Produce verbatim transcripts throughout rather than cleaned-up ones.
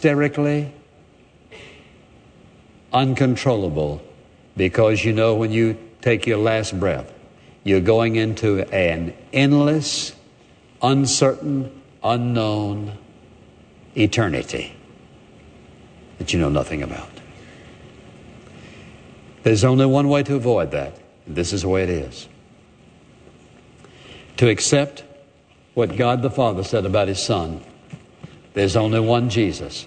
hysterically uncontrollable, because you know when you take your last breath, you're going into an endless, uncertain, unknown eternity that you know nothing about. There's only one way to avoid that. This is the way it is. To accept what God the Father said about His Son. There's only one Jesus.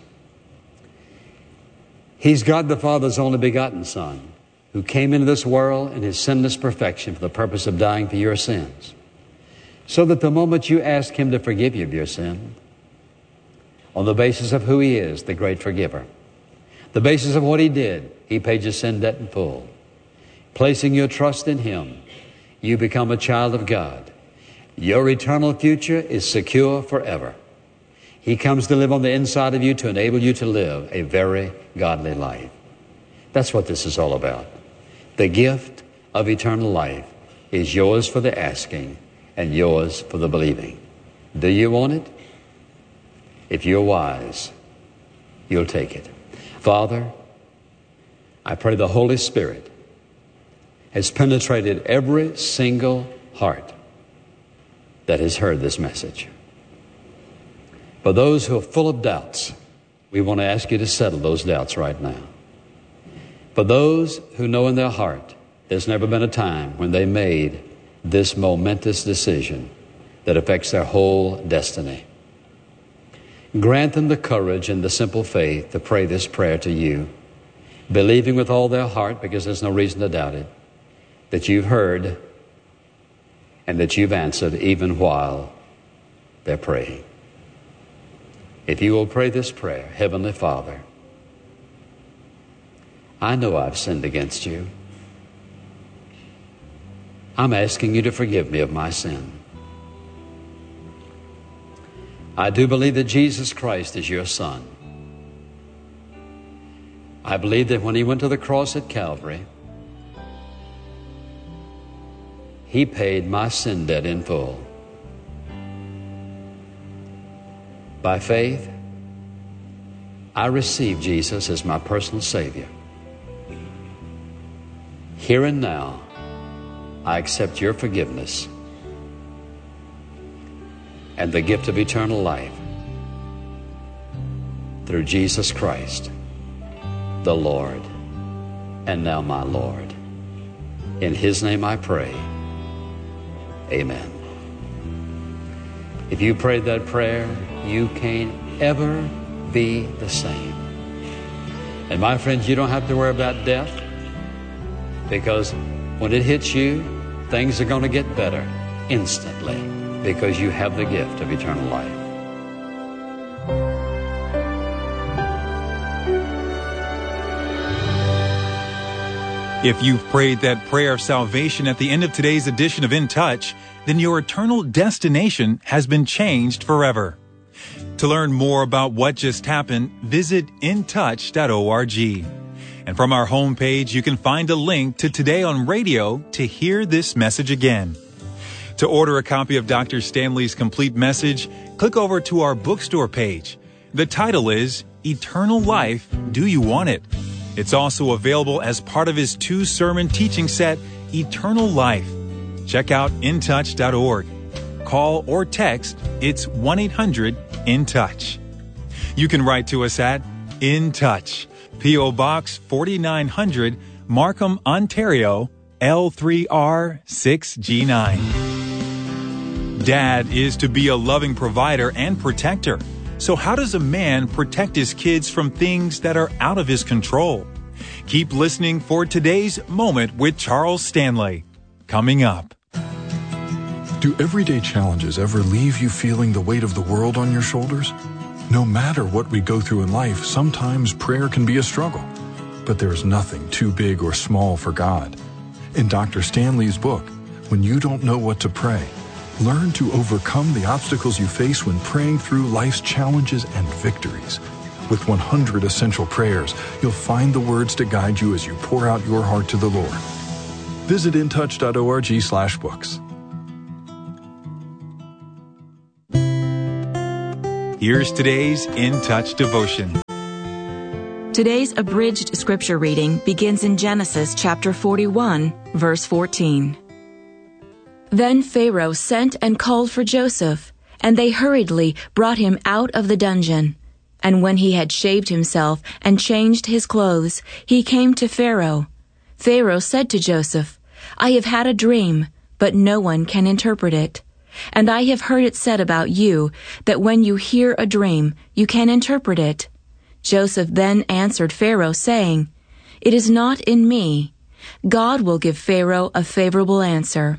He's God the Father's only begotten Son, who came into this world in His sinless perfection for the purpose of dying for your sins, so that the moment you ask Him to forgive you of your sin, on the basis of who He is, the great forgiver, the basis of what He did, He paid your sin debt in full. Placing your trust in Him, you become a child of God. Your eternal future is secure forever. He comes to live on the inside of you to enable you to live a very godly life. That's what this is all about. The gift of eternal life is yours for the asking and yours for the believing. Do you want it? If you're wise, you'll take it. Father, I pray the Holy Spirit has penetrated every single heart that has heard this message. For those who are full of doubts, we want to ask you to settle those doubts right now. For those who know in their heart there's never been a time when they made this momentous decision that affects their whole destiny, grant them the courage and the simple faith to pray this prayer to you, believing with all their heart, because there's no reason to doubt it, that you've heard and that you've answered even while they're praying. If you will pray this prayer, Heavenly Father, I know I've sinned against you. I'm asking you to forgive me of my sin. I do believe that Jesus Christ is your Son. I believe that when He went to the cross at Calvary, He paid my sin debt in full. By faith, I receive Jesus as my personal Savior. Here and now, I accept your forgiveness and the gift of eternal life through Jesus Christ, the Lord, and now my Lord. In His name I pray. Amen. If you prayed that prayer, you can't ever be the same. And my friends, you don't have to worry about death, because when it hits you, things are going to get better instantly, because you have the gift of eternal life. If you've prayed that prayer of salvation at the end of today's edition of In Touch, then your eternal destination has been changed forever. To learn more about what just happened, visit in touch dot org. And from our homepage, you can find a link to Today on Radio to hear this message again. To order a copy of Doctor Stanley's complete message, click over to our bookstore page. The title is Eternal Life, Do You Want It? It's also available as part of his two-sermon teaching set, Eternal Life. Check out in touch dot org. Call or text, it's one eight hundred in touch. You can write to us at In Touch, P O. Box forty-nine hundred, Markham, Ontario, L three R six G nine. Dad is to be a loving provider and protector. So how does a man protect his kids from things that are out of his control? Keep listening for today's Moment with Charles Stanley. Coming up. Do everyday challenges ever leave you feeling the weight of the world on your shoulders? No matter what we go through in life, sometimes prayer can be a struggle. But there is nothing too big or small for God. In Doctor Stanley's book, When You Don't Know What to Pray, learn to overcome the obstacles you face when praying through life's challenges and victories. With one hundred essential prayers, you'll find the words to guide you as you pour out your heart to the Lord. Visit in touch dot org slash books. Here's today's In Touch devotion. Today's abridged scripture reading begins in Genesis chapter forty-one, verse fourteen. Then Pharaoh sent and called for Joseph, and they hurriedly brought him out of the dungeon. And when he had shaved himself and changed his clothes, he came to Pharaoh. Pharaoh said to Joseph, I have had a dream, but no one can interpret it. And I have heard it said about you that when you hear a dream, you can interpret it. Joseph then answered Pharaoh, saying, It is not in me. God will give Pharaoh a favorable answer.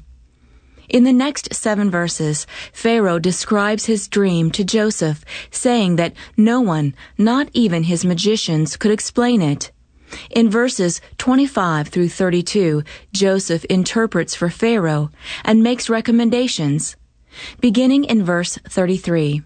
In the next seven verses, Pharaoh describes his dream to Joseph, saying that no one, not even his magicians, could explain it. In verses twenty-five through thirty-two, Joseph interprets for Pharaoh and makes recommendations. Beginning in verse thirty-three.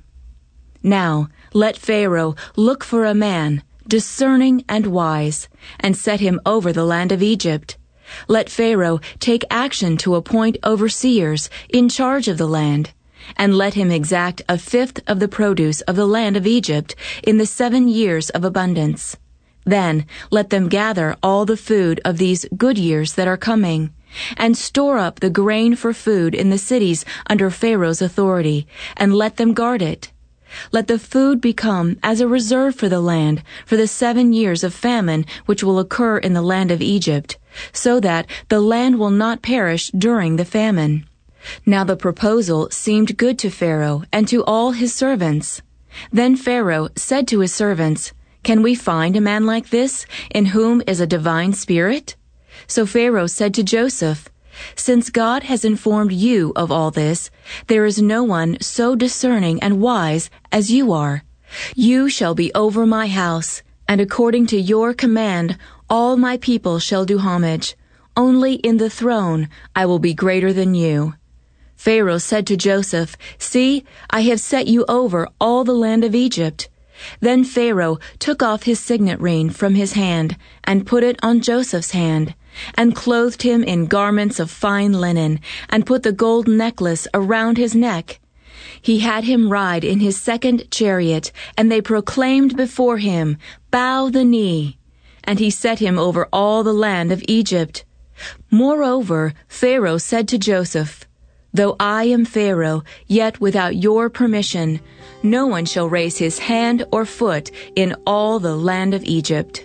Now, let Pharaoh look for a man, discerning and wise, and set him over the land of Egypt. Let Pharaoh take action to appoint overseers in charge of the land, and let him exact a fifth of the produce of the land of Egypt in the seven years of abundance. Then let them gather all the food of these good years that are coming, and store up the grain for food in the cities under Pharaoh's authority, and let them guard it. Let the food become as a reserve for the land for the seven years of famine which will occur in the land of Egypt, so that the land will not perish during the famine. Now the proposal seemed good to Pharaoh and to all his servants. Then Pharaoh said to his servants, Can we find a man like this, in whom is a divine spirit? So Pharaoh said to Joseph, Since God has informed you of all this, there is no one so discerning and wise as you are. You shall be over my house, and according to your command, all my people shall do homage. Only in the throne I will be greater than you. Pharaoh said to Joseph, See, I have set you over all the land of Egypt. Then Pharaoh took off his signet ring from his hand, and put it on Joseph's hand, and clothed him in garments of fine linen, and put the gold necklace around his neck. He had him ride in his second chariot, and they proclaimed before him, Bow the knee. And he set him over all the land of Egypt. Moreover, Pharaoh said to Joseph, Though I am Pharaoh, yet without your permission, no one shall raise his hand or foot in all the land of Egypt.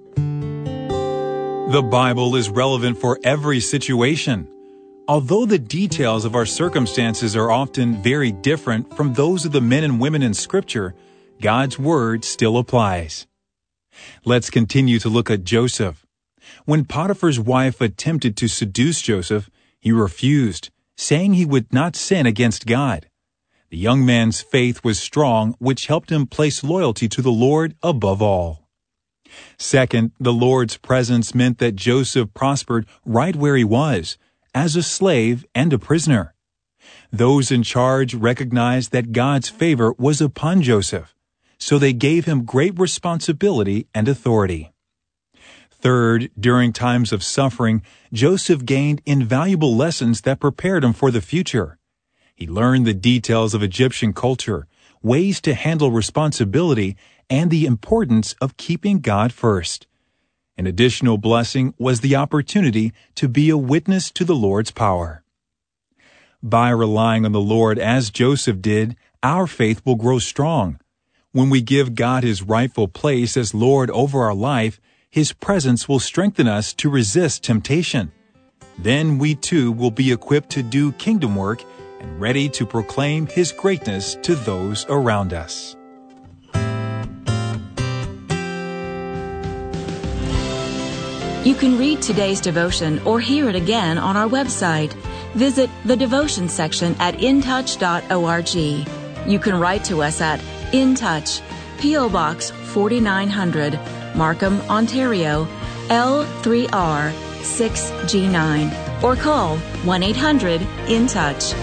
The Bible is relevant for every situation. Although the details of our circumstances are often very different from those of the men and women in Scripture, God's Word still applies. Let's continue to look at Joseph. When Potiphar's wife attempted to seduce Joseph, he refused, saying he would not sin against God. The young man's faith was strong, which helped him place loyalty to the Lord above all. Second, the Lord's presence meant that Joseph prospered right where he was, as a slave and a prisoner. Those in charge recognized that God's favor was upon Joseph, so they gave him great responsibility and authority. Third, during times of suffering, Joseph gained invaluable lessons that prepared him for the future. He learned the details of Egyptian culture, ways to handle responsibility, and the importance of keeping God first. An additional blessing was the opportunity to be a witness to the Lord's power. By relying on the Lord as Joseph did, our faith will grow strong. When we give God His rightful place as Lord over our life, His presence will strengthen us to resist temptation. Then we too will be equipped to do kingdom work and ready to proclaim His greatness to those around us. You can read today's devotion or hear it again on our website. Visit the devotion section at in touch dot org. You can write to us at In Touch, P O Box forty-nine hundred, Markham, Ontario, L three R six G nine, or call one eight hundred in touch.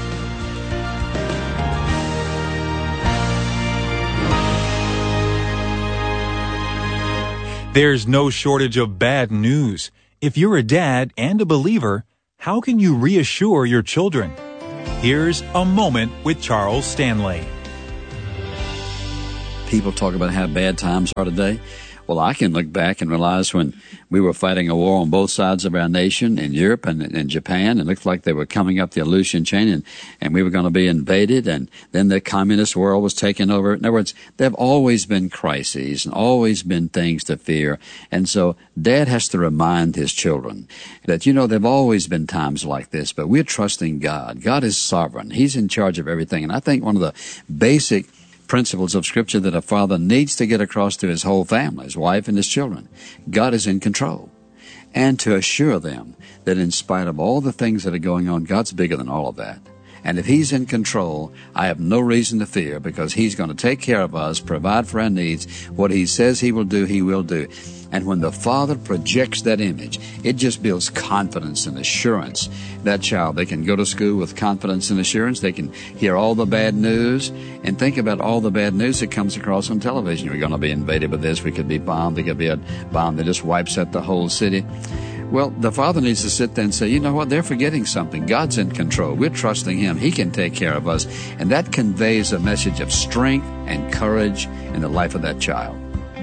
There's no shortage of bad news. If you're a dad and a believer, how can you reassure your children? Here's a moment with Charles Stanley. People talk about how bad times are today. Well, I can look back and realize when we were fighting a war on both sides of our nation in Europe and in Japan, it looked like they were coming up the Aleutian chain, and, and we were going to be invaded, and then the communist world was taken over. In other words, there have always been crises and always been things to fear. And so Dad has to remind his children that, you know, there have always been times like this, but we're trusting God. God is sovereign. He's in charge of everything. And I think one of the basic principles of Scripture that a father needs to get across to his whole family, his wife and his children, God is in control. And to assure them that in spite of all the things that are going on, God's bigger than all of that. And if He's in control, I have no reason to fear, because He's going to take care of us, provide for our needs. What He says He will do, He will do. And when the father projects that image, it just builds confidence and assurance. That child, they can go to school with confidence and assurance. They can hear all the bad news and think about all the bad news that comes across on television. We're going to be invaded by this. We could be bombed. There could be a bomb that just wipes out the whole city. Well, the father needs to sit there and say, you know what, they're forgetting something. God's in control. We're trusting Him. He can take care of us. And that conveys a message of strength and courage in the life of that child.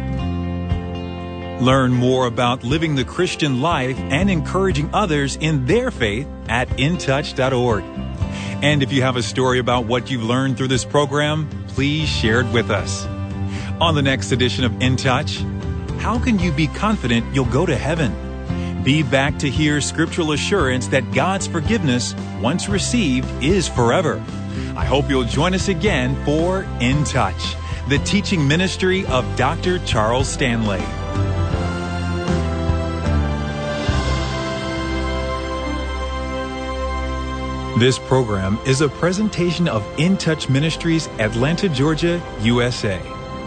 Learn more about living the Christian life and encouraging others in their faith at in touch dot org. And if you have a story about what you've learned through this program, please share it with us. On the next edition of In Touch, how can you be confident you'll go to heaven? Be back to hear scriptural assurance that God's forgiveness, once received, is forever. I hope you'll join us again for In Touch, the teaching ministry of Doctor Charles Stanley. This program is a presentation of In Touch Ministries, Atlanta, Georgia, U S A.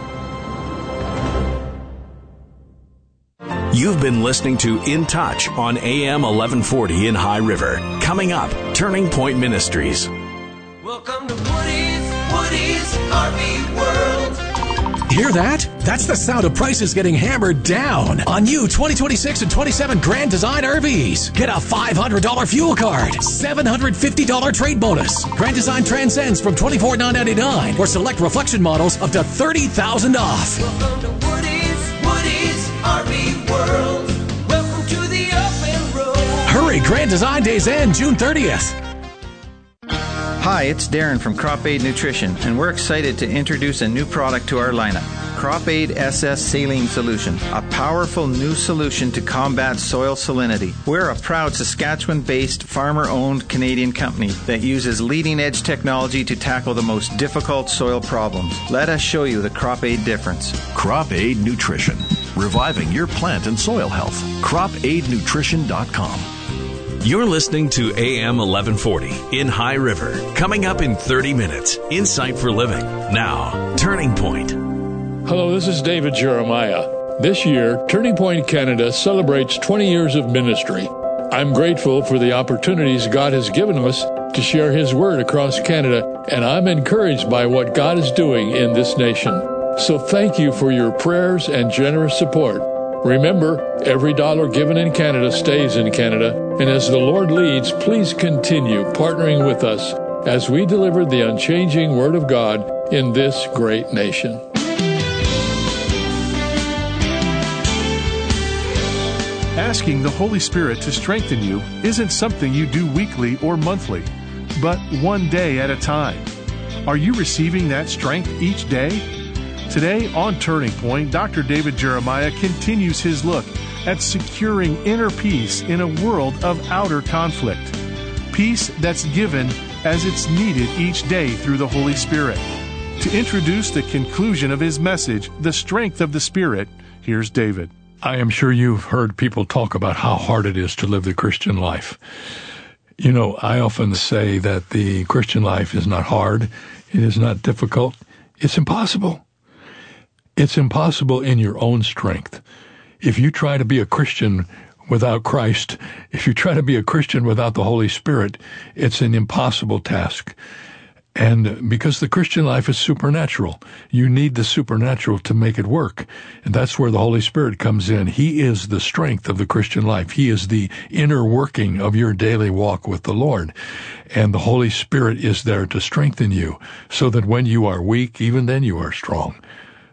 You've been listening to In Touch on A M eleven forty in High River. Coming up, Turning Point Ministries. Welcome to Woody's, Woody's R V World. Hear that? That's the sound of prices getting hammered down on new twenty twenty-six and twenty-seven Grand Design R Vs. Get a five hundred dollars fuel card, seven hundred fifty dollars trade bonus. Grand Design Transcends from twenty-four thousand nine hundred ninety-nine dollars or select reflection models up to thirty thousand dollars off. Welcome to Woody's, Woody's R V World. Welcome to the open road. Hurry, Grand Design Days end June thirtieth. Hi, it's Darren from Crop Aid Nutrition, and we're excited to introduce a new product to our lineup, Crop Aid S S Saline Solution, a powerful new solution to combat soil salinity. We're a proud Saskatchewan-based, farmer-owned Canadian company that uses leading-edge technology to tackle the most difficult soil problems. Let us show you the Crop Aid difference. Crop Aid Nutrition, reviving your plant and soil health. crop aid nutrition dot com. You're listening to A M eleven forty in High River. Coming up in thirty minutes, Insight for Living. Now, Turning Point. Hello, this is David Jeremiah. This year, Turning Point Canada celebrates twenty years of ministry. I'm grateful for the opportunities God has given us to share His Word across Canada, and I'm encouraged by what God is doing in this nation. So thank you for your prayers and generous support. Remember, every dollar given in Canada stays in Canada, and as the Lord leads, please continue partnering with us as we deliver the unchanging Word of God in this great nation. Asking the Holy Spirit to strengthen you isn't something you do weekly or monthly, but one day at a time. Are you receiving that strength each day? Today on Turning Point, Doctor David Jeremiah continues his look at securing inner peace in a world of outer conflict. Peace that's given as it's needed each day through the Holy Spirit. To introduce the conclusion of his message, The Strength of the Spirit, here's David. I am sure you've heard people talk about how hard it is to live the Christian life. You know, I often say that the Christian life is not hard, it is not difficult, it's impossible. It's impossible in your own strength. If you try to be a Christian without Christ, if you try to be a Christian without the Holy Spirit, it's an impossible task. And because the Christian life is supernatural, you need the supernatural to make it work. And that's where the Holy Spirit comes in. He is the strength of the Christian life. He is the inner working of your daily walk with the Lord. And the Holy Spirit is there to strengthen you so that when you are weak, even then you are strong.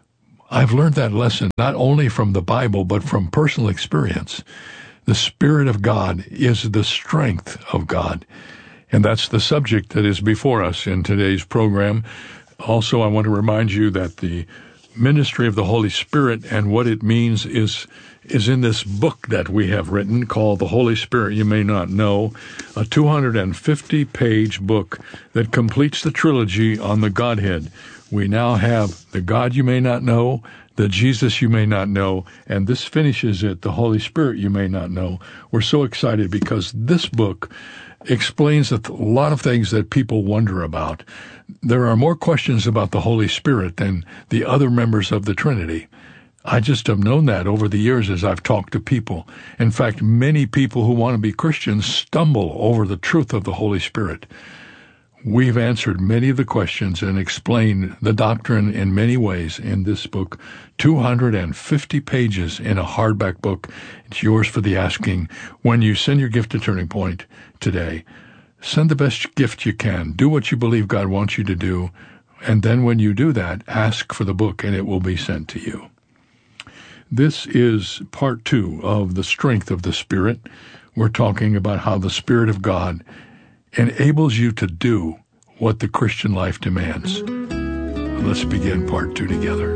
I've learned that lesson not only from the Bible, but from personal experience. The Spirit of God is the strength of God. And that's the subject that is before us in today's program. Also, I want to remind you that the ministry of the Holy Spirit and what it means is is in this book that we have written called The Holy Spirit You May Not Know, a two hundred fifty page book that completes the trilogy on the Godhead. We now have the God You May Not Know, the Jesus You May Not Know, and this finishes it, the Holy Spirit You May Not Know. We're so excited because this book explains a lot of things that people wonder about. There are more questions about the Holy Spirit than the other members of the Trinity. I just have known that over the years as I've talked to people. In fact, many people who want to be Christians stumble over the truth of the Holy Spirit. We've answered many of the questions and explained the doctrine in many ways in this book, two hundred fifty pages in a hardback book. It's yours for the asking. When you send your gift to Turning Point today, send the best gift you can. Do what you believe God wants you to do. And then when you do that, ask for the book and it will be sent to you. This is part two of the strength of the Spirit. We're talking about how the Spirit of God enables you to do what the Christian life demands. Let's begin part two together.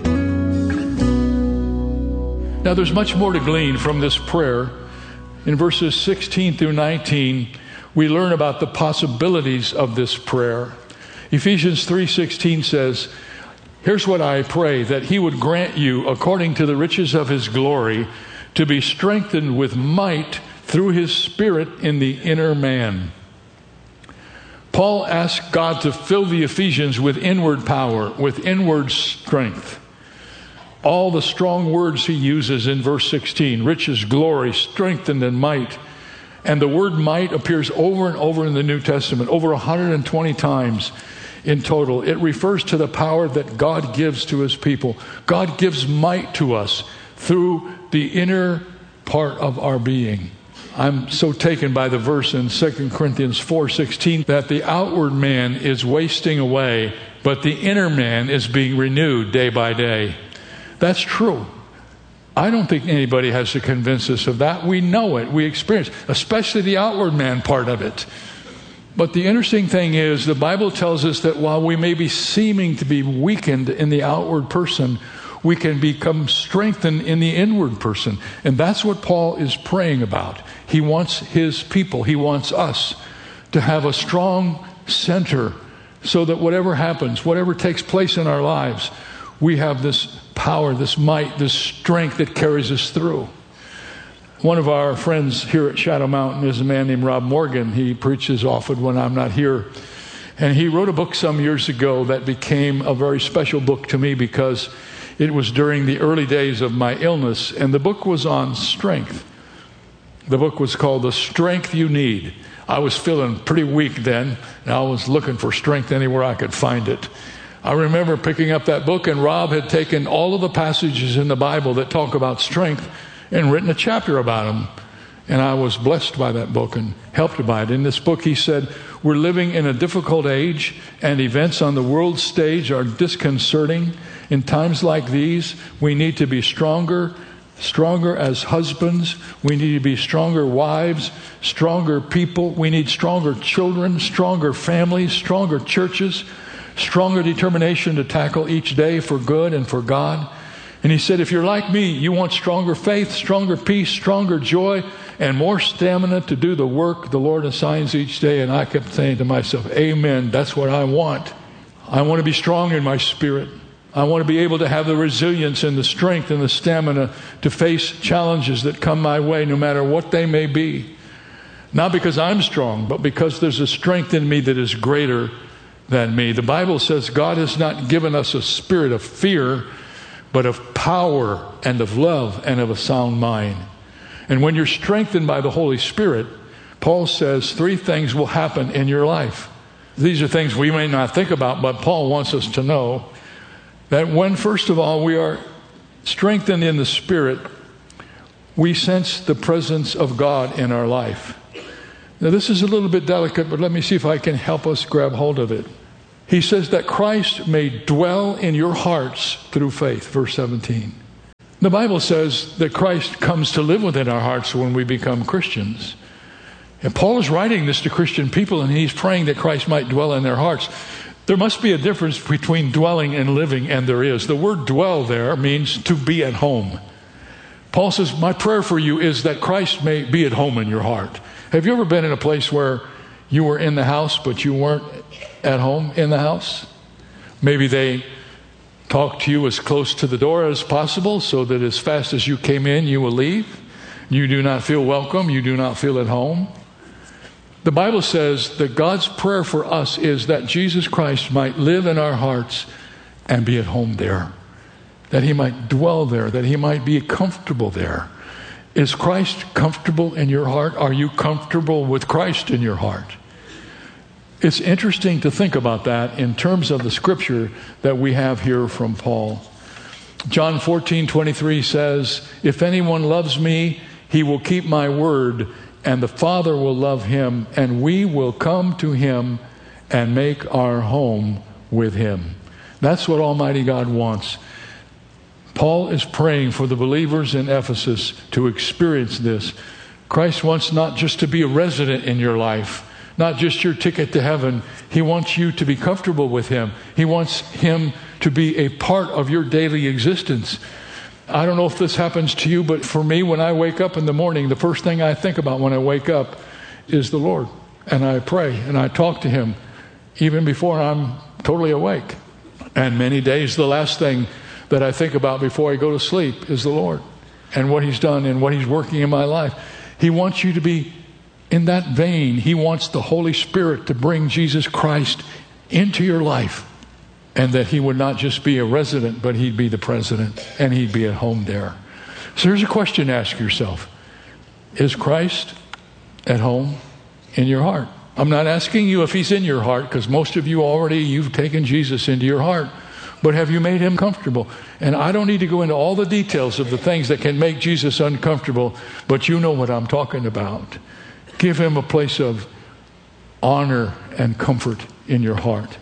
Now, there's much more to glean from this prayer. In verses sixteen through nineteen, we learn about the possibilities of this prayer. Ephesians three sixteen says, "Here's what I pray, that he would grant you, according to the riches of his glory, to be strengthened with might through his Spirit in the inner man." Paul asked God to fill the Ephesians with inward power, with inward strength. All the strong words he uses in verse sixteen, riches, glory, strengthened, and might. And the word might appears over and over in the New Testament, over one hundred twenty times in total. It refers to the power that God gives to his people. God gives might to us through the inner part of our being. I'm so taken by the verse in Second Corinthians four sixteen that the outward man is wasting away, but the inner man is being renewed day by day. That's true. I don't think anybody has to convince us of that. We know it. We experience, especially the outward man part of it. But the interesting thing is, the Bible tells us that while we may be seeming to be weakened in the outward person, we can become strengthened in the inward person. And that's what Paul is praying about. He wants his people, he wants us to have a strong center so that whatever happens, whatever takes place in our lives, we have this power, this might, this strength that carries us through. One of our friends here at Shadow Mountain is a man named Rob Morgan. He preaches often when I'm not here. And he wrote a book some years ago that became a very special book to me because it was during the early days of my illness. And the book was on strength. The book was called The Strength You Need. I was feeling pretty weak then, and I was looking for strength anywhere I could find it. I remember picking up that book, and Rob had taken all of the passages in the Bible that talk about strength and written a chapter about them. And I was blessed by that book and helped by it. In this book, he said, we're living in a difficult age, and events on the world stage are disconcerting. In times like these, we need to be stronger, stronger as husbands. We need to be stronger wives, stronger people. We need stronger children, stronger families, stronger churches, stronger determination to tackle each day for good and for God. And he said, if you're like me, you want stronger faith, stronger peace, stronger joy, and more stamina to do the work the Lord assigns each day. And I kept saying to myself, amen, that's what I want. I want to be strong in my spirit. I want to be able to have the resilience and the strength and the stamina to face challenges that come my way, no matter what they may be. Not because I'm strong, but because there's a strength in me that is greater than me. The Bible says God has not given us a spirit of fear, but of power and of love and of a sound mind. And when you're strengthened by the Holy Spirit, Paul says three things will happen in your life. These are things we may not think about, but Paul wants us to know that when, first of all, we are strengthened in the Spirit, we sense the presence of God in our life. Now, this is a little bit delicate, but let me see if I can help us grab hold of it. He says that Christ may dwell in your hearts through faith, verse seventeen. The Bible says that Christ comes to live within our hearts when we become Christians. And Paul is writing this to Christian people, and he's praying that Christ might dwell in their hearts. There must be a difference between dwelling and living, and there is. The word dwell there means to be at home. Paul says, my prayer for you is that Christ may be at home in your heart. Have you ever been in a place where you were in the house, but you weren't at home in the house? Maybe they talked to you as close to the door as possible so that as fast as you came in, you will leave. You do not feel welcome. You do not feel at home. The Bible says that God's prayer for us is that Jesus Christ might live in our hearts and be at home there. That he might dwell there, that he might be comfortable there. Is Christ comfortable in your heart? Are you comfortable with Christ in your heart? It's interesting to think about that in terms of the scripture that we have here from Paul. John fourteen twenty-three says, if anyone loves me, he will keep my word, and the Father will love him, and we will come to him and make our home with him. That's what Almighty God wants. Paul is praying for the believers in Ephesus to experience this. Christ wants not just to be a resident in your life, not just your ticket to heaven. He wants you to be comfortable with him. He wants him to be a part of your daily existence. I don't know if this happens to you, but for me, when I wake up in the morning, the first thing I think about when I wake up is the Lord. And I pray and I talk to him even before I'm totally awake. And many days, the last thing that I think about before I go to sleep is the Lord and what he's done and what he's working in my life. He wants you to be in that vein. He wants the Holy Spirit to bring Jesus Christ into your life, and that he would not just be a resident, but he'd be the president, and he'd be at home there. So here's a question to ask yourself. Is Christ at home in your heart? I'm not asking you if he's in your heart, because most of you already, you've taken Jesus into your heart. But have you made him comfortable? And I don't need to go into all the details of the things that can make Jesus uncomfortable, but you know what I'm talking about. Give him a place of honor and comfort in your heart.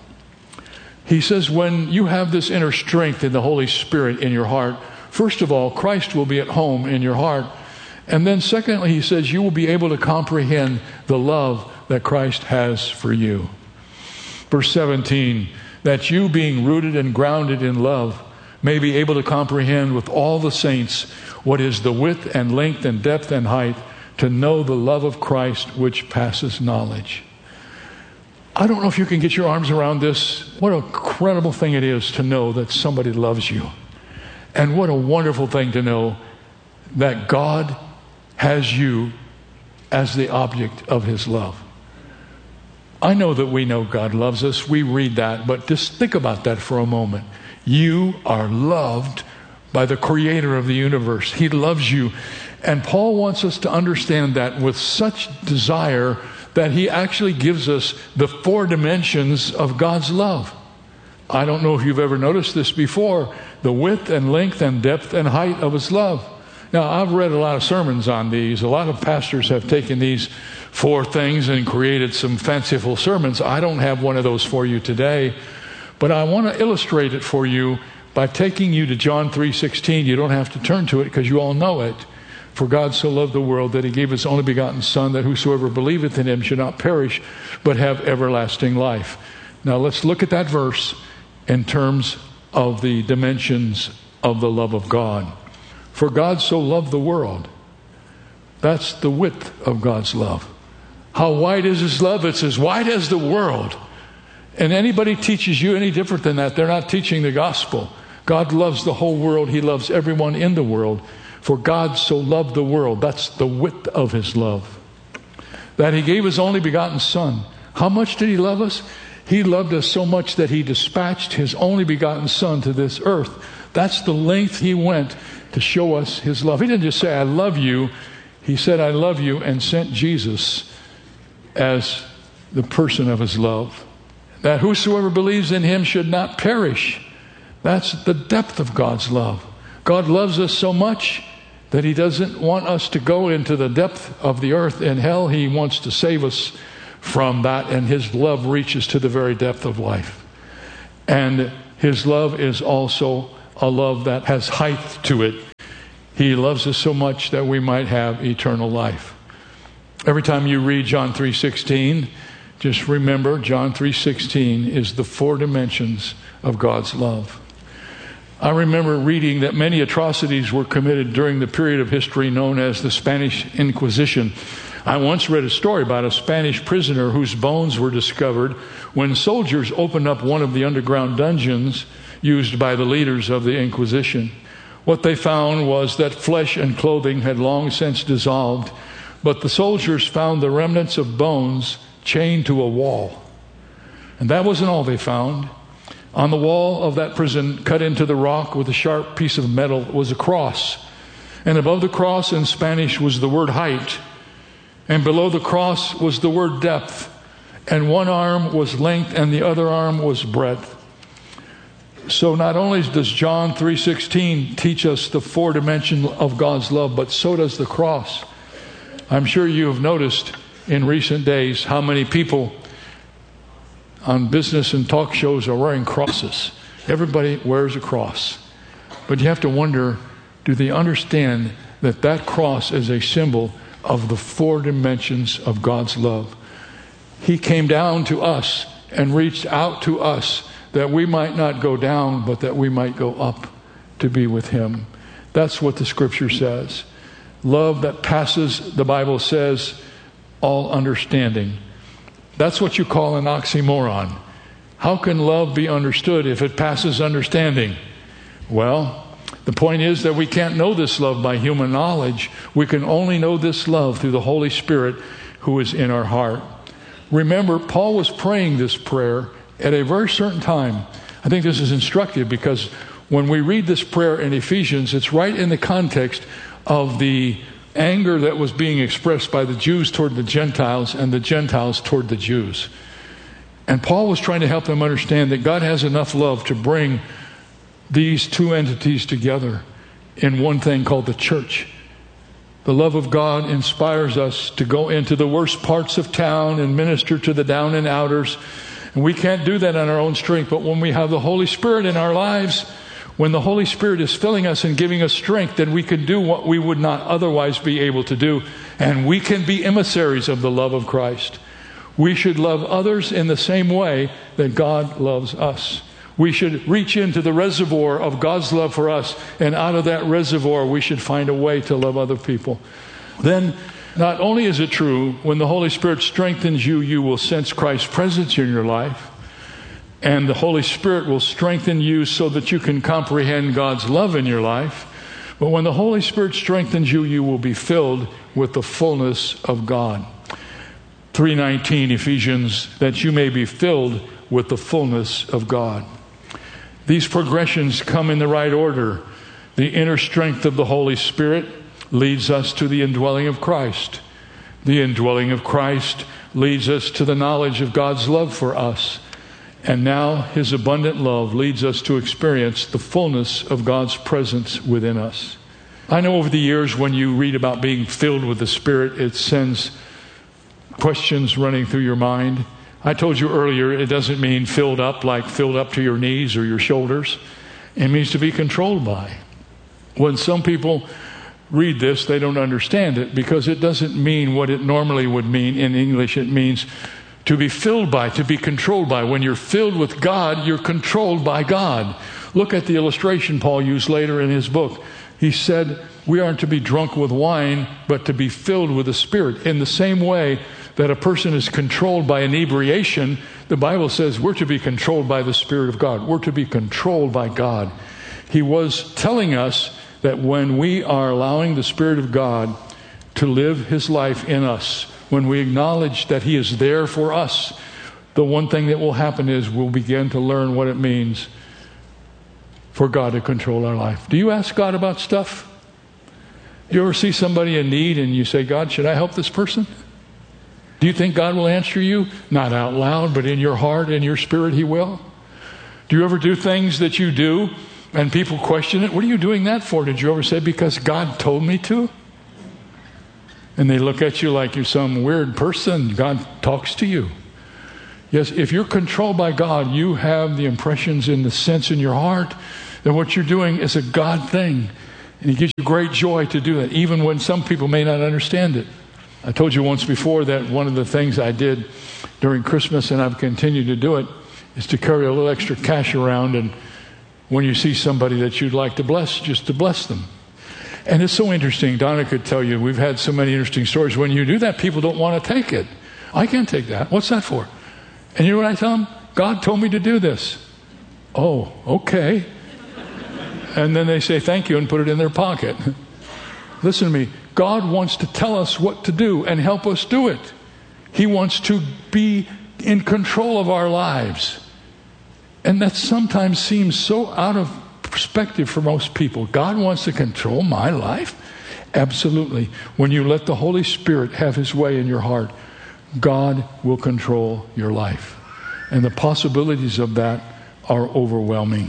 He says when you have this inner strength in the Holy Spirit in your heart, first of all, Christ will be at home in your heart. And then secondly, he says you will be able to comprehend the love that Christ has for you. Verse seventeen, that you being rooted and grounded in love may be able to comprehend with all the saints what is the width and length and depth and height, to know the love of Christ which passes knowledge. I don't know if you can get your arms around this. What an incredible thing it is to know that somebody loves you. And what a wonderful thing to know that God has you as the object of his love. I know that we know God loves us. We read that, but just think about that for a moment. You are loved by the creator of the universe. He loves you. And Paul wants us to understand that with such desire that he actually gives us the four dimensions of God's love. I don't know if you've ever noticed this before, the width and length and depth and height of his love. Now, I've read a lot of sermons on these. A lot of pastors have taken these four things and created some fanciful sermons. I don't have one of those for you today, but I want to illustrate it for you by taking you to John three sixteen. You don't have to turn to it because you all know it. For God so loved the world that he gave his only begotten Son, that whosoever believeth in him should not perish, but have everlasting life. Now let's look at that verse in terms of the dimensions of the love of God. For God so loved the world. That's the width of God's love. How wide is his love? It's as wide as the world. And anybody teaches you any different than that, they're not teaching the gospel. God loves the whole world. He loves everyone in the world. For God so loved the world. That's the width of his love. That he gave his only begotten Son. How much did he love us? He loved us so much that he dispatched his only begotten Son to this earth. That's the length he went to show us his love. He didn't just say, I love you. He said, I love you, and sent Jesus as the person of his love. That whosoever believes in him should not perish. That's the depth of God's love. God loves us so much that he doesn't want us to go into the depth of the earth and hell. He wants to save us from that, and his love reaches to the very depth of life. And his love is also a love that has height to it. He loves us so much that we might have eternal life. Every time you read John three sixteen, just remember John three sixteen is the four dimensions of God's love. I remember reading that many atrocities were committed during the period of history known as the Spanish Inquisition. I once read a story about a Spanish prisoner whose bones were discovered when soldiers opened up one of the underground dungeons used by the leaders of the Inquisition. What they found was that flesh and clothing had long since dissolved, but the soldiers found the remnants of bones chained to a wall. And that wasn't all they found. On the wall of that prison, cut into the rock with a sharp piece of metal, was a cross. And above the cross in Spanish was the word height. And below the cross was the word depth. And one arm was length and the other arm was breadth. So not only does John three sixteen teach us the four dimensions of God's love, but so does the cross. I'm sure you have noticed in recent days how many people on business and talk shows are wearing crosses. Everybody wears a cross. But you have to wonder, do they understand that that cross is a symbol of the four dimensions of God's love? He came down to us and reached out to us that we might not go down, but that we might go up to be with him. That's what the scripture says. Love that passes, the Bible says, all understanding. That's what you call an oxymoron. How can love be understood if it passes understanding? Well, the point is that we can't know this love by human knowledge. We can only know this love through the Holy Spirit who is in our heart. Remember, Paul was praying this prayer at a very certain time. I think this is instructive because when we read this prayer in Ephesians, it's right in the context of the anger that was being expressed by the Jews toward the Gentiles and the Gentiles toward the Jews. And Paul was trying to help them understand that God has enough love to bring these two entities together in one thing called the church. The love of God inspires us to go into the worst parts of town and minister to the down and outers. And we can't do that on our own strength, but when we have the Holy Spirit in our lives, when the Holy Spirit is filling us and giving us strength, then we can do what we would not otherwise be able to do. And we can be emissaries of the love of Christ. We should love others in the same way that God loves us. We should reach into the reservoir of God's love for us, and out of that reservoir we should find a way to love other people. Then, not only is it true, when the Holy Spirit strengthens you, you will sense Christ's presence in your life. And the Holy Spirit will strengthen you so that you can comprehend God's love in your life. But when the Holy Spirit strengthens you, you will be filled with the fullness of God. three nineteen, Ephesians, that you may be filled with the fullness of God. These progressions come in the right order. The inner strength of the Holy Spirit leads us to the indwelling of Christ. The indwelling of Christ leads us to the knowledge of God's love for us. And now his abundant love leads us to experience the fullness of God's presence within us. I know over the years when you read about being filled with the Spirit, it sends questions running through your mind. I told you earlier, it doesn't mean filled up like filled up to your knees or your shoulders. It means to be controlled by. When some people read this, they don't understand it because it doesn't mean what it normally would mean. In English, it means to be filled by, to be controlled by. When you're filled with God, you're controlled by God. Look at the illustration Paul used later in his book. He said, we aren't to be drunk with wine, but to be filled with the Spirit. In the same way that a person is controlled by inebriation, the Bible says we're to be controlled by the Spirit of God. We're to be controlled by God. He was telling us that when we are allowing the Spirit of God to live his life in us, when we acknowledge that he is there for us, the one thing that will happen is we'll begin to learn what it means for God to control our life. Do you ask God about stuff? Do you ever see somebody in need and you say, God, should I help this person? Do you think God will answer you? Not out loud, but in your heart, in your spirit, he will. Do you ever do things that you do and people question it? What are you doing that for? Did you ever say, because God told me to? And they look at you like you're some weird person. God talks to you. Yes, if you're controlled by God, you have the impressions and the sense in your heart that what you're doing is a God thing. And He gives you great joy to do that, even when some people may not understand it. I told you once before that one of the things I did during Christmas, and I've continued to do it, is to carry a little extra cash around, and when you see somebody that you'd like to bless, just to bless them. And it's so interesting. Donna could tell you, we've had so many interesting stories. When you do that, people don't want to take it. I can't take that. What's that for? And you know what I tell them? God told me to do this. Oh, okay. And then they say thank you and put it in their pocket. Listen to me. God wants to tell us what to do and help us do it. He wants to be in control of our lives. And that sometimes seems so out of perspective for most people. God wants to control my life? Absolutely. When you let the Holy Spirit have His way in your heart, God will control your life. And the possibilities of that are overwhelming.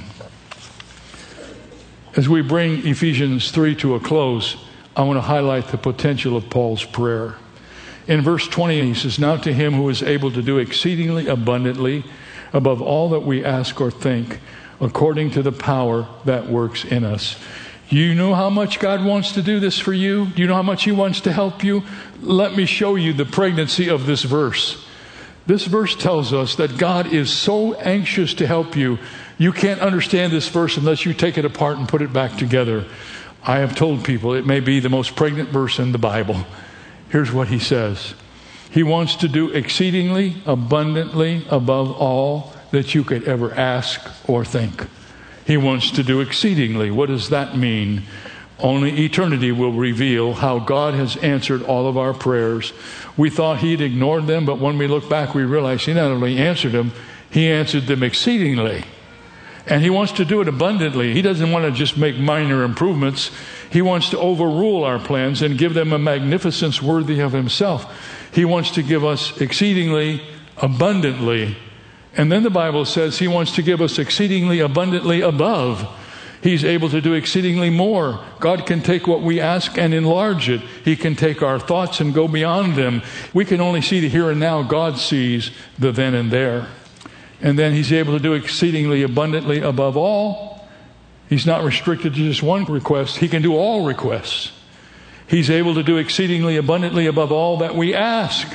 As we bring Ephesians three to a close, I want to highlight the potential of Paul's prayer. In verse twenty, he says, "Now to Him who is able to do exceedingly abundantly above all that we ask or think, according to the power that works in us." You know how much God wants to do this for you? Do you know how much He wants to help you? Let me show you the pregnancy of this verse. This verse tells us that God is so anxious to help you. You can't understand this verse unless you take it apart and put it back together. I have told people it may be the most pregnant verse in the Bible. Here's what he says. He wants to do exceedingly abundantly above all that you could ever ask or think. He wants to do exceedingly. What does that mean? Only eternity will reveal how God has answered all of our prayers. We thought He'd ignored them, but when we look back, we realize He not only answered them, He answered them exceedingly. And He wants to do it abundantly. He doesn't want to just make minor improvements. He wants to overrule our plans and give them a magnificence worthy of Himself. He wants to give us exceedingly abundantly. And then the Bible says He wants to give us exceedingly abundantly above. He's able to do exceedingly more. God can take what we ask and enlarge it. He can take our thoughts and go beyond them. We can only see the here and now. God sees the then and there. And then He's able to do exceedingly abundantly above all. He's not restricted to just one request. He can do all requests. He's able to do exceedingly abundantly above all that we ask.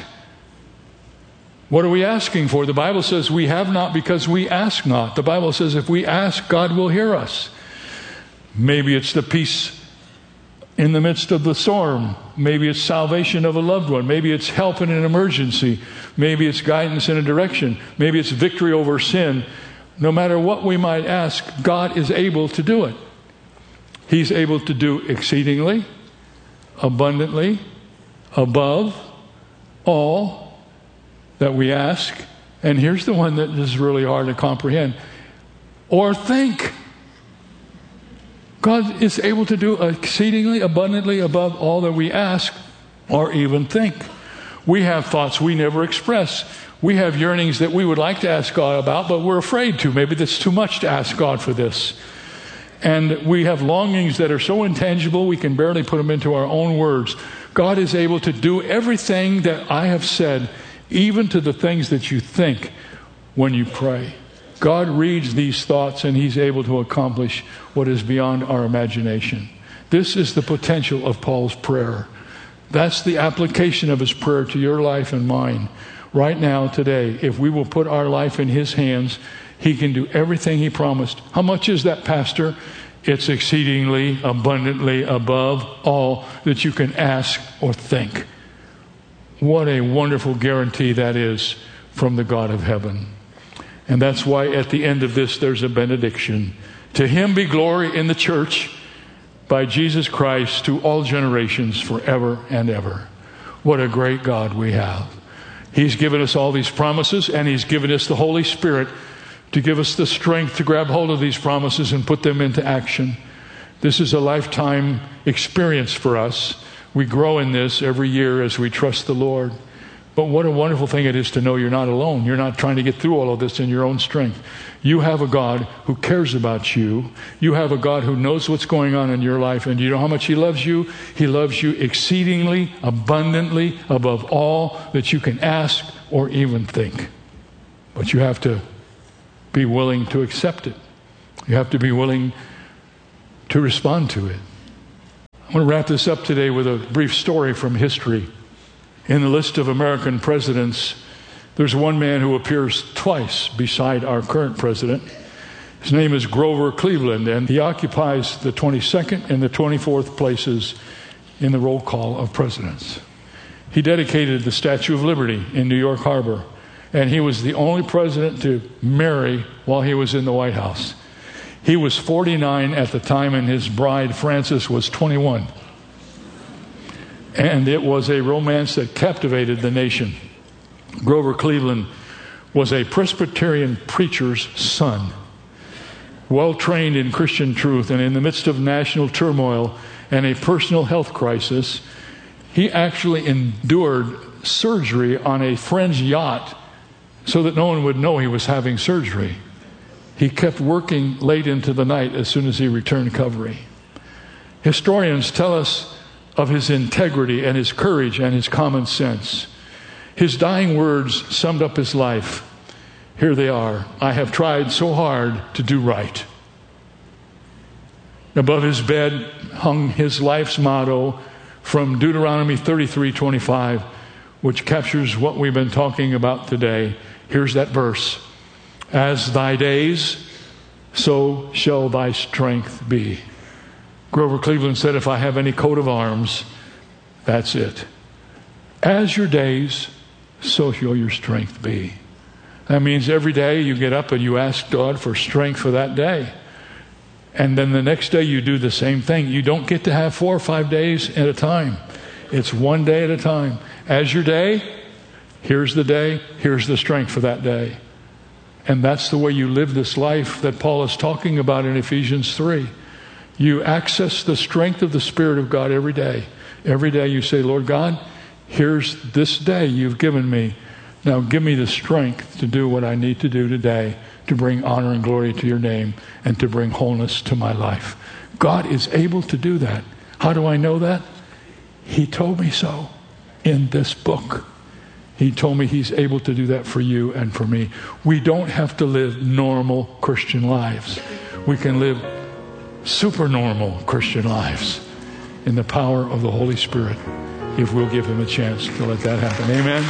What are we asking for? The Bible says we have not because we ask not. The Bible says if we ask, God will hear us. Maybe it's the peace in the midst of the storm. Maybe it's salvation of a loved one. Maybe it's help in an emergency. Maybe it's guidance in a direction. Maybe it's victory over sin. No matter what we might ask, God is able to do it. He's able to do exceedingly, abundantly, above all that we ask. And here's the one that is really hard to comprehend. Or think. God is able to do exceedingly abundantly above all that we ask or even think. We have thoughts we never express. We have yearnings that we would like to ask God about, but we're afraid to. Maybe that's too much to ask God for this. And we have longings that are so intangible we can barely put them into our own words. God is able to do everything that I have said, even to the things that you think when you pray. God reads these thoughts and He's able to accomplish what is beyond our imagination. This is the potential of Paul's prayer. That's the application of his prayer to your life and mine. Right now, today, if we will put our life in His hands, He can do everything He promised. How much is that, Pastor? It's exceedingly abundantly above all that you can ask or think. What a wonderful guarantee that is from the God of heaven. And that's why at the end of this there's a benediction. To Him be glory in the church by Jesus Christ to all generations forever and ever. What a great God we have. He's given us all these promises, and He's given us the Holy Spirit to give us the strength to grab hold of these promises and put them into action. This is a lifetime experience for us. We grow in this every year as we trust the Lord. But what a wonderful thing it is to know you're not alone. You're not trying to get through all of this in your own strength. You have a God who cares about you. You have a God who knows what's going on in your life. And you know how much He loves you? He loves you exceedingly, abundantly, above all that you can ask or even think. But you have to be willing to accept it. You have to be willing to respond to it. I'm going to wrap this up today with a brief story from history. In the list of American presidents, there's one man who appears twice beside our current president. His name is Grover Cleveland, and he occupies the twenty-second and the twenty-fourth places in the roll call of presidents. He dedicated the Statue of Liberty in New York Harbor, and he was the only president to marry while he was in the White House. He was forty-nine at the time, and his bride, Frances, was twenty-one. And it was a romance that captivated the nation. Grover Cleveland was a Presbyterian preacher's son, well-trained in Christian truth, and in the midst of national turmoil and a personal health crisis, he actually endured surgery on a friend's yacht so that no one would know he was having surgery. He kept working late into the night as soon as he returned recovery. Historians tell us of his integrity and his courage and his common sense. His dying words summed up his life. Here they are. I have tried so hard to do right. Above his bed hung his life's motto from Deuteronomy thirty-three twenty-five, which captures what we've been talking about today. Here's that verse. As thy days, so shall thy strength be. Grover Cleveland said, if I have any coat of arms, that's it. As your days, so shall your strength be. That means every day you get up and you ask God for strength for that day. And then the next day you do the same thing. You don't get to have four or five days at a time. It's one day at a time. As your day, here's the day, here's the strength for that day. And that's the way you live this life that Paul is talking about in Ephesians three. You access the strength of the Spirit of God every day. Every day you say, Lord God, here's this day you've given me. Now give me the strength to do what I need to do today to bring honor and glory to your name and to bring wholeness to my life. God is able to do that. How do I know that? He told me so in this book. He told me he's able to do that for you and for me. We don't have to live normal Christian lives. We can live super normal Christian lives in the power of the Holy Spirit if we'll give him a chance to let that happen. Amen.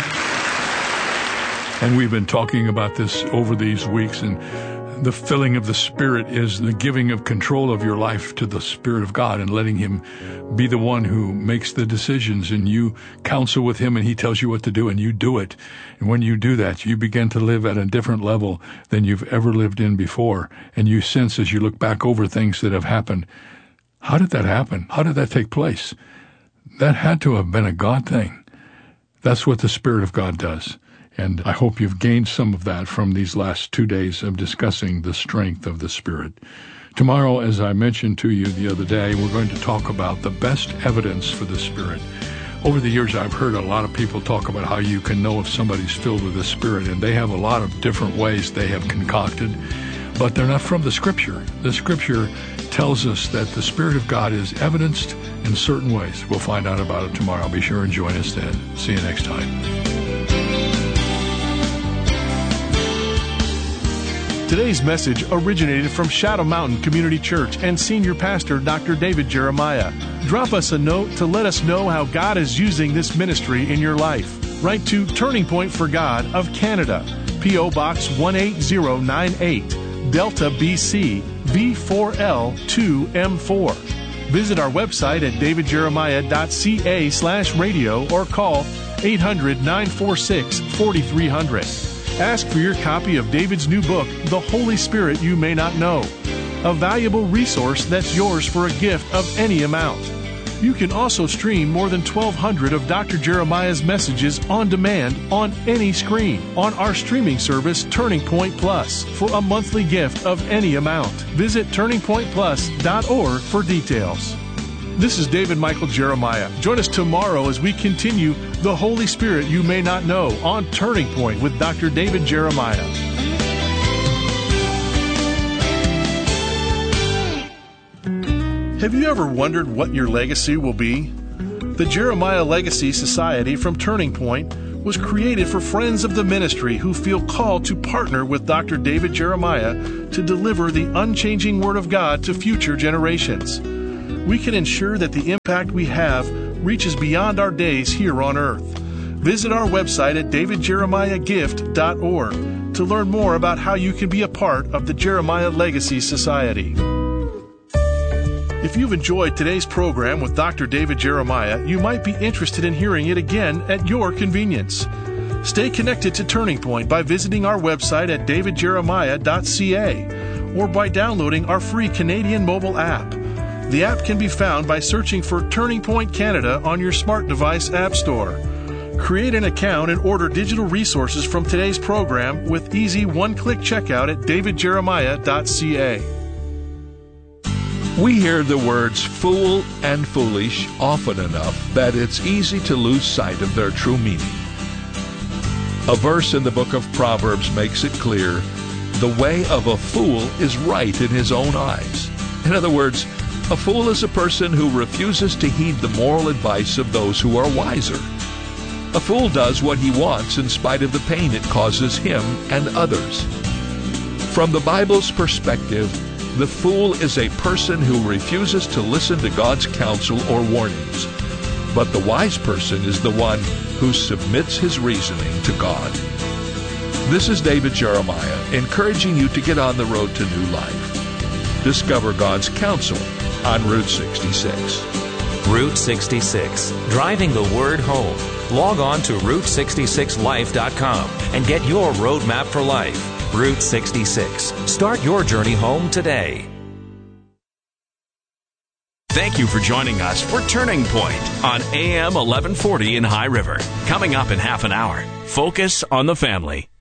And we've been talking about this over these weeks, and the filling of the Spirit is the giving of control of your life to the Spirit of God and letting him be the one who makes the decisions, and you counsel with him and he tells you what to do and you do it. And when you do that, you begin to live at a different level than you've ever lived in before. And you sense as you look back over things that have happened, how did that happen? How did that take place? That had to have been a God thing. That's what the Spirit of God does. And I hope you've gained some of that from these last two days of discussing the strength of the Spirit. Tomorrow, as I mentioned to you the other day, we're going to talk about the best evidence for the Spirit. Over the years, I've heard a lot of people talk about how you can know if somebody's filled with the Spirit, and they have a lot of different ways they have concocted, but they're not from the Scripture. The Scripture tells us that the Spirit of God is evidenced in certain ways. We'll find out about it tomorrow. Be sure and join us then. See you next time. Today's message originated from Shadow Mountain Community Church and Senior Pastor Doctor David Jeremiah. Drop us a note to let us know how God is using this ministry in your life. Write to Turning Point for God of Canada, P O Box one eight zero nine eight, Delta, B C, V four L two M four. Visit our website at davidjeremiah.ca slash radio or call eight hundred nine four six four three zero zero. Ask for your copy of David's new book, The Holy Spirit You May Not Know, a valuable resource that's yours for a gift of any amount. You can also stream more than twelve hundred of Doctor Jeremiah's messages on demand on any screen on our streaming service, Turning Point Plus, for a monthly gift of any amount. Visit turning point plus dot org for details. This is David Michael Jeremiah. Join us tomorrow as we continue The Holy Spirit You May Not Know on Turning Point with Doctor David Jeremiah. Have you ever wondered what your legacy will be? The Jeremiah Legacy Society from Turning Point was created for friends of the ministry who feel called to partner with Doctor David Jeremiah to deliver the unchanging Word of God to future generations. We can ensure that the impact we have reaches beyond our days here on earth. Visit our website at david jeremiah gift dot org to learn more about how you can be a part of the Jeremiah Legacy Society. If you've enjoyed today's program with Doctor David Jeremiah, you might be interested in hearing it again at your convenience. Stay connected to Turning Point by visiting our website at david jeremiah dot c a or by downloading our free Canadian mobile app. The app can be found by searching for Turning Point Canada on your smart device app store. Create an account and order digital resources from today's program with easy one-click checkout at david jeremiah dot c a. We hear the words fool and foolish often enough that it's easy to lose sight of their true meaning. A verse in the book of Proverbs makes it clear, the way of a fool is right in his own eyes. In other words, a fool is a person who refuses to heed the moral advice of those who are wiser. A fool does what he wants in spite of the pain it causes him and others. From the Bible's perspective, the fool is a person who refuses to listen to God's counsel or warnings. But the wise person is the one who submits his reasoning to God. This is David Jeremiah, encouraging you to get on the road to new life. Discover God's counsel on Route sixty-six. Route sixty-six, driving the word home. Log on to route sixty-six life dot com and get your roadmap for life. Route sixty-six. Start your journey home today. Thank you for joining us for Turning Point on A M eleven forty in High River. Coming up in half an hour, Focus on the Family.